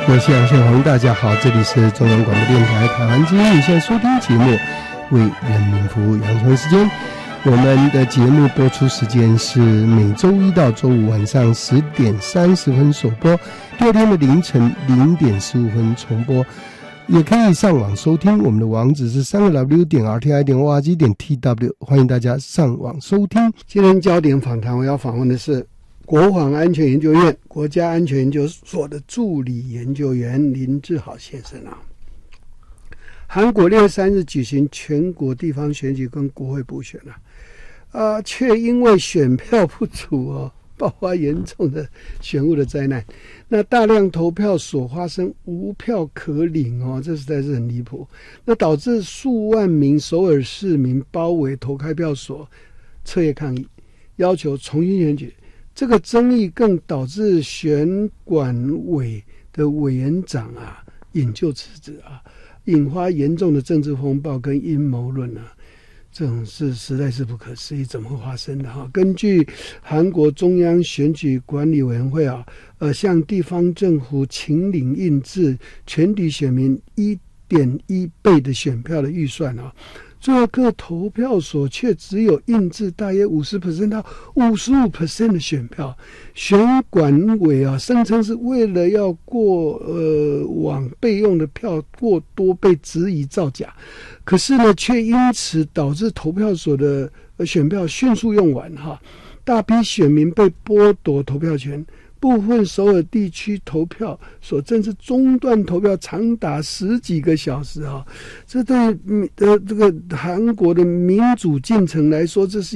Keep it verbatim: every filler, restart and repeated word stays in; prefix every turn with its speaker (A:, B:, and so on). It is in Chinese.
A: 我是杨宪宏，大家好，这里是中央广播电台台湾之音，你现在收听节目为人民服务。杨晨时间，我们的节目播出时间是每周一到周五晚上十点三十分首播，第二天的凌晨零点十五分重播。也可以上网收听，我们的网址是三个 w 点 r t i 点 o r g 点 t w， 欢迎大家上网收听。今天焦点访谈，我要访问的是国防安全研究院国家安全研究所的助理研究员林志豪先生啊。韩国六月三日举行全国地方选举跟国会补选啊，啊，却因为选票不足哦，爆发严重的选务的灾难。那大量投票所发生无票可领哦，这实在是很离谱。那导致数万名首尔市民包围投开票所，彻夜抗议，要求重新选举。这个争议更导致选管委的委员长啊引咎辞职啊，引发严重的政治风暴跟阴谋论啊。这种事实在是不可思议，怎么会发生的哈？根据韩国中央选举管理委员会啊，呃，向地方政府请领印制全体选民 一点一 倍的选票的预算啊，最后各投票所却只有印制大约 百分之五十 到 百分之五十五 的选票。选管委啊声称是为了要过呃往备用的票过多被质疑造假，可是呢却因此导致投票所的选票迅速用完哈，大批选民被剥夺投票权。部分首尔地区投票所正是中断投票长达十几个小时啊，这对呃这个韩国的民主进程来说，这是